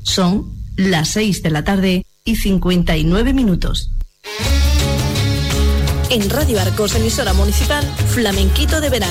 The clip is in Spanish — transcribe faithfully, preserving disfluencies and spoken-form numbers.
Son las seis de la tarde y cincuenta y nueve minutos. En Radio Arcos, emisora municipal, Flamenquito de Verano.